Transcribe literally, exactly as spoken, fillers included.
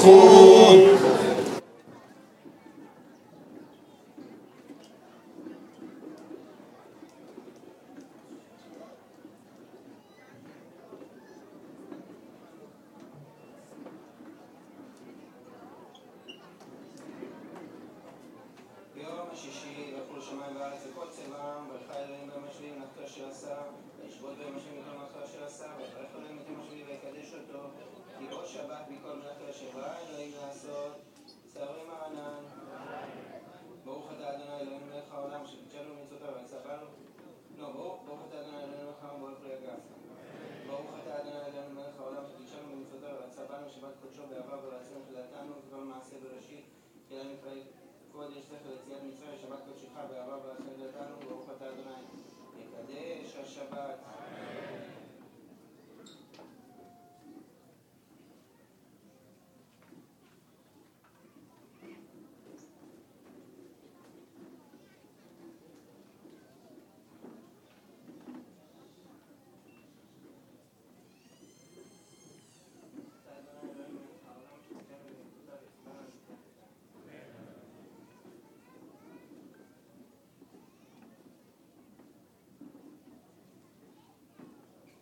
ביום השישי ויחולו שמיים וארץ וכל צבאם, והלכה אלוהים ביום השביעי מלאכתו אשר עשה, וישבות ביום השביעי מכל מלאכתו אשר עשה, ויברך אלוהים את יום השביעי ויקדש אותו, כי עוד שבת מכל מלאכתו אשר ברא אלוהים לעשות. שערי מרנן. ברוך אתה אדוני אלוהינו מלך העולם, שקידשנו במצוותיו וצוונו. לא, ברוך אתה אדוני אלוהינו מלך העולם בורא פרי הגף. ברוך אתה אדוני אלוהינו מלך העולם, שקידשנו במצוותיו וצוונו שבת קודשו באהבה ורצון תחילתנו וכל מעשה בראשית, כי לנו קודש זכר ליציאת מצרים, שבת קודשך באהבה ורצון תחילתנו. ברוך אתה אדוני מקדש השבת.